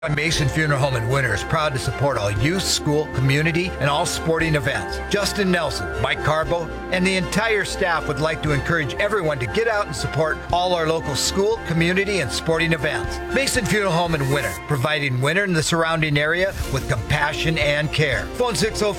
Mason Funeral Home in Winter is proud to support all youth, school, community, and all sporting events. Justin Nelson, Mike Carbo, and the entire staff would like to encourage everyone to get out and support all our local school, community, and sporting events. Mason Funeral Home in Winter, providing Winter and the surrounding area with compassion and care. Phone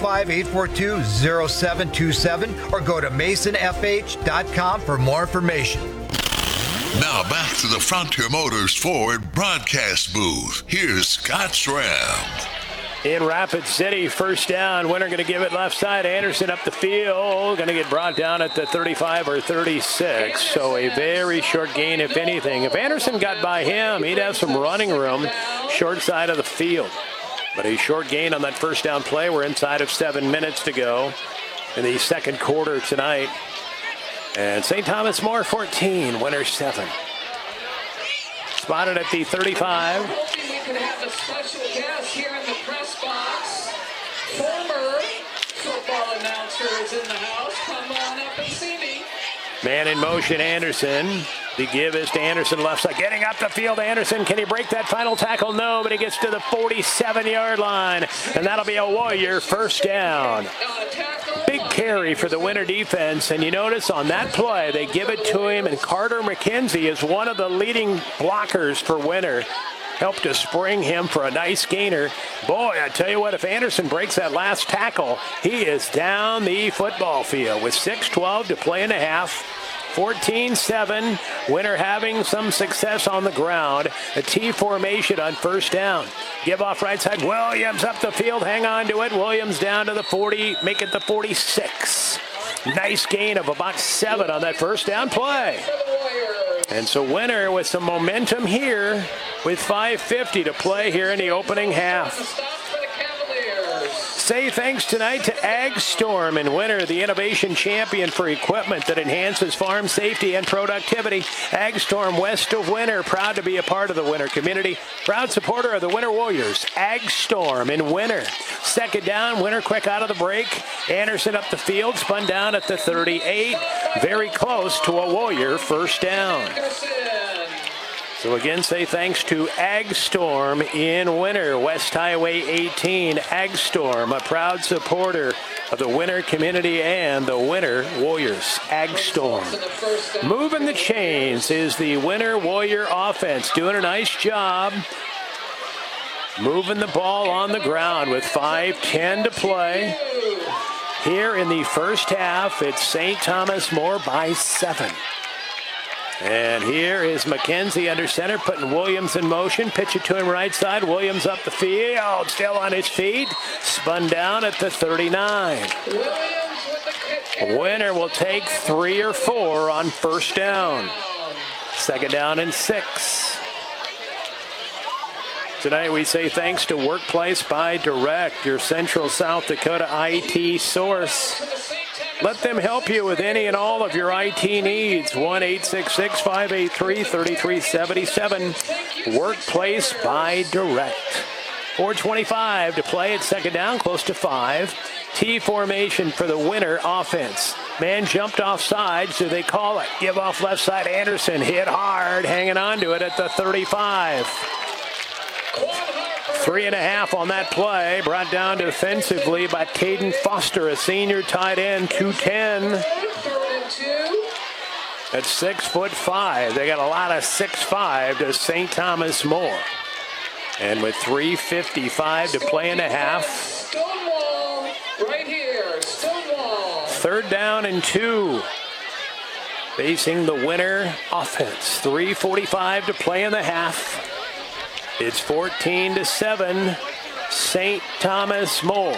605-842-0727 or go to masonfh.com for more information. Now back to the Frontier Motors Ford broadcast booth. Here's Scott Schramm. In Rapid City, first down. Winter going to give it left side. Anderson up the field. Going to get brought down at the 35 or 36. So a very short gain, if anything. If Anderson got by him, he'd have some running room short side of the field. But a short gain on that first down play. We're inside of 7 minutes to go in the second quarter tonight. And St. Thomas More 14, Winter 7. Spotted at the 35. We could have a special guest here in the press box. Former football announcer is in the house. Come on up and see me. Man in motion, Anderson. The give is to Anderson left side. Getting up the field, Anderson. Can he break that final tackle? No, but he gets to the 47-yard line. And that'll be a Warrior first down. Big carry for the Winter defense. And you notice on that play, they give it to him. And Carter McKenzie is one of the leading blockers for Winter. Helped to spring him for a nice gainer. Boy, I tell you what, if Anderson breaks that last tackle, he is down the football field with 6:12 to play in the half. 14-7. Winter having some success on the ground. A T formation on first down. Give off right side. Williams up the field. Hang on to it. Williams down to the 40. Make it the 46. Nice gain of about 7 on that first down play. And so Winter with some momentum here with 5:50 to play here in the opening half. Say thanks tonight to Ag Storm in Winter, the innovation champion for equipment that enhances farm safety and productivity. Ag Storm west of Winter, proud to be a part of the Winter community. Proud supporter of the Winter Warriors. Ag Storm in Winter. Second down, Winter quick out of the break. Anderson up the field, spun down at the 38. Very close to a Warrior first down. So again, say thanks to Ag Storm in Winter, West Highway 18. Ag Storm, a proud supporter of the Winter community and the Winter Warriors. Ag Storm. Moving the chains is the Winter Warrior offense, doing a nice job moving the ball on the ground with 5:10 to play. Here in the first half, it's St. Thomas More by 7. And here is McKenzie under center, putting Williams in motion. Pitch it to him right side. Williams up the field, still on his feet. Spun down at the 39. Winter will take 3 or 4 on first down. Second down and 6. Tonight we say thanks to Workplace by Direct, your Central South Dakota IT source. Let them help you with any and all of your IT needs. 1-866-583-3377. Workplace by Direct. 4:25 to play at second down, close to 5. T formation for the Winter offense. Man jumped offside, so they call it. Give off left side. Anderson hit hard, hanging on to it at the 35. 3.5 on that play, brought down defensively by Caden Foster, a senior tight end, 210. At 6'5". They got a lot of 6'5" to St. Thomas More. And with 3:55 to play in the half. Stonewall, right here, Stonewall. Third down and 2. Facing the Winter offense. 3:45 to play in the half. It's 14-7, St. Thomas More.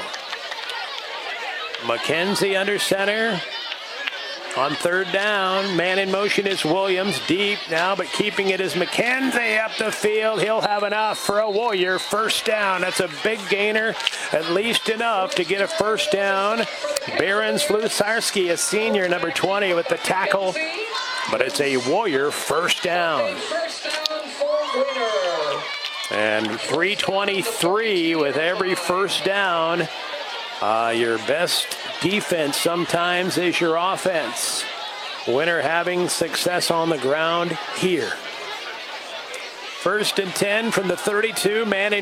McKenzie under center. On third down, man in motion is Williams, deep now, but keeping it is McKenzie up the field. He'll have enough for a Warrior first down. That's a big gainer, at least enough to get a first down. Barons Flusarski, a senior, number 20, with the tackle, but it's a Warrior first down. First down for Winter. And 3:23 with every first down. Your best defense sometimes is your offense. Winter having success on the ground here. First and 10 from the 32. Manning